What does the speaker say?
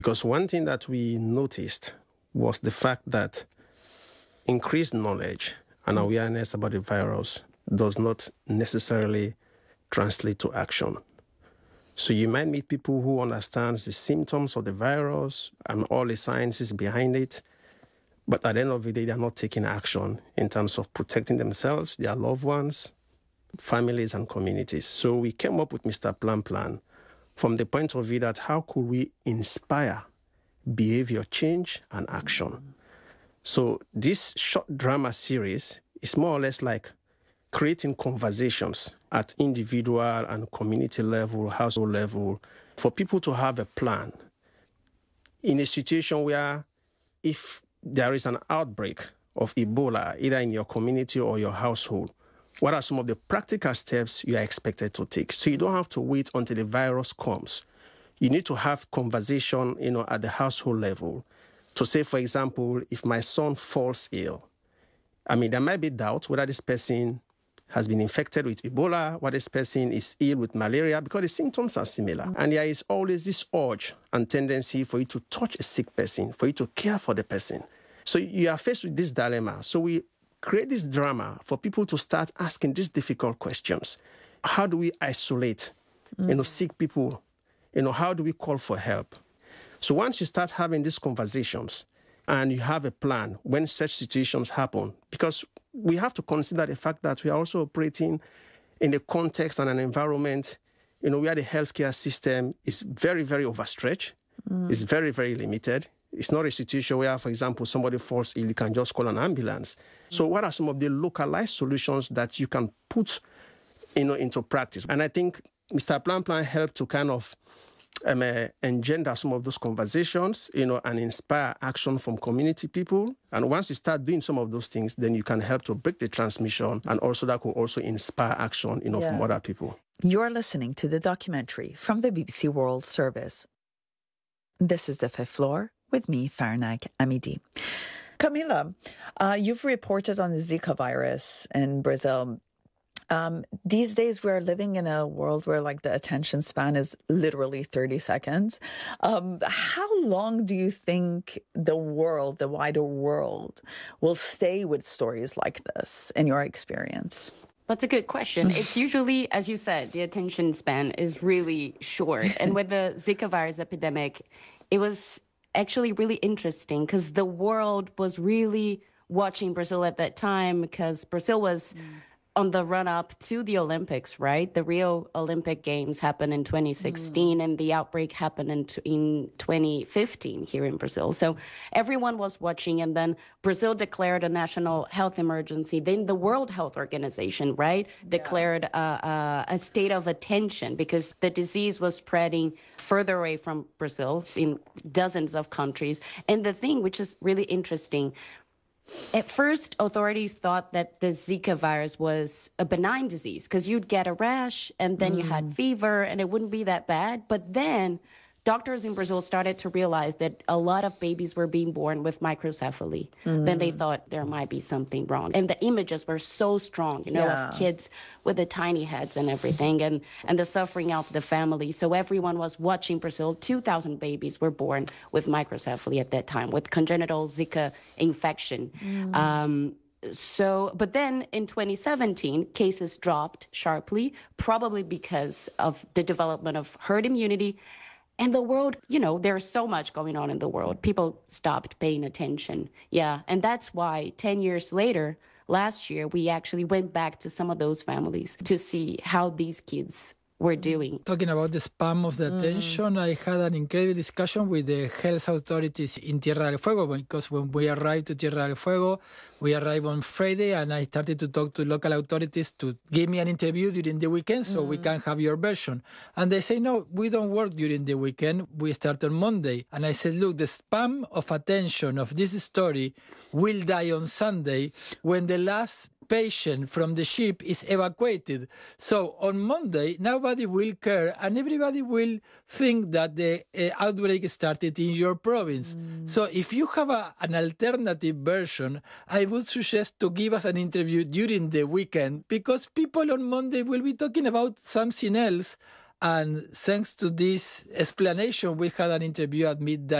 Because one thing that we noticed was the fact that increased knowledge and awareness about the virus does not necessarily translate to action. So you might meet people who understand the symptoms of the virus and all the sciences behind it, but at the end of the day, they are not taking action in terms of protecting themselves, their loved ones, families, and communities. So we came up with Mr. Plan from the point of view that how could we inspire behavior change and action? So this short drama series is more or less like creating conversations at individual and community level, household level, for people to have a plan. In a situation where if there is an outbreak of Ebola, either in your community or your household, what are some of the practical steps you are expected to take? So you don't have to wait until the virus comes. You need to have conversation, at the household level to say, for example, if my son falls ill, there might be doubt whether this person has been infected with Ebola, whether this person is ill with malaria, because the symptoms are similar. And there is always this urge and tendency for you to touch a sick person, for you to care for the person. So you are faced with this dilemma. So we create this drama for people to start asking these difficult questions. How do we isolate, sick people? How do we call for help? So once you start having these conversations and you have a plan when such situations happen, because we have to consider the fact that we are also operating in a context and an environment, where the healthcare system is very, very overstretched. It's very, very limited. It's not a situation where, for example, somebody falls ill, you can just call an ambulance. So what are some of the localized solutions that you can put, into practice? And I think Mr. Plan helped to kind of engender some of those conversations, and inspire action from community people. And once you start doing some of those things, then you can help to break the transmission, and also that could also inspire action, from other people. You're listening to the documentary from the BBC World Service. This is The Fifth Floor with me, Farnag Amidi. Camila, you've reported on the Zika virus in Brazil. These days, we're living in a world where, the attention span is literally 30 seconds. How long do you think the wider world, will stay with stories like this, in your experience? That's a good question. It's usually, as you said, the attention span is really short. And with the Zika virus epidemic, it was actually really interesting because the world was really watching Brazil at that time, because Brazil was on the run-up to the Olympics, right? The Rio Olympic Games happened in 2016, and the outbreak happened in 2015 here in Brazil. So everyone was watching, and then Brazil declared a national health emergency. Then the World Health Organization, right, declared a state of attention because the disease was spreading further away from Brazil in dozens of countries. And the thing which is really interesting, at first, authorities thought that the Zika virus was a benign disease because you'd get a rash and then you had fever and it wouldn't be that bad. But then doctors in Brazil started to realize that a lot of babies were being born with microcephaly. Then they thought there might be something wrong. And the images were so strong, of kids with the tiny heads and everything, and the suffering of the family. So everyone was watching Brazil. 2,000 babies were born with microcephaly at that time, with congenital Zika infection. But then in 2017, cases dropped sharply, probably because of the development of herd immunity. And the world, there's so much going on in the world. People stopped paying attention. Yeah. And that's why 10 years later, last year, we actually went back to some of those families to see how these kids were doing. Talking about the span of the attention, I had an incredible discussion with the health authorities in Tierra del Fuego, because when we arrived to Tierra del Fuego, we arrived on Friday, and I started to talk to local authorities to give me an interview during the weekend so we can have your version. And they say, no, we don't work during the weekend. We start on Monday. And I said, look, the span of attention of this story will die on Sunday when the last patient from the ship is evacuated. So on Monday, nobody will care and everybody will think that the outbreak started in your province. So if you have an alternative version, I would suggest to give us an interview during the weekend, because people on Monday will be talking about something else And thanks to this explanation, we had an interview at midday